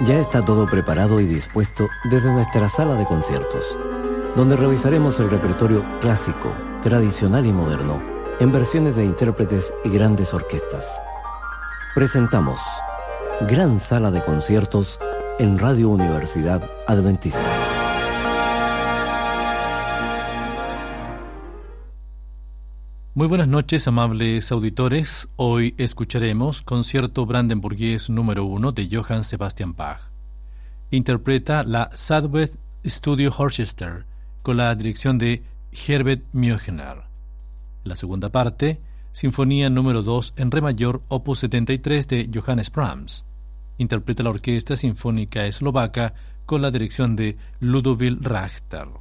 Ya está todo preparado y dispuesto desde nuestra sala de conciertos, donde revisaremos el repertorio clásico, tradicional y moderno, en versiones de intérpretes y grandes orquestas. Presentamos Gran Sala de Conciertos en Radio Universidad Adventista. Muy buenas noches, amables auditores. Hoy escucharemos Concierto Brandenburgués número 1 de Johann Sebastian Bach. Interpreta la Southwest Studio Orchestra con la dirección de Herbert Mügener. La segunda parte, Sinfonía número 2 en Re mayor, opus 73 de Johannes Brahms. Interpreta la Orquesta Sinfónica Eslovaca con la dirección de Ludovic Rachter.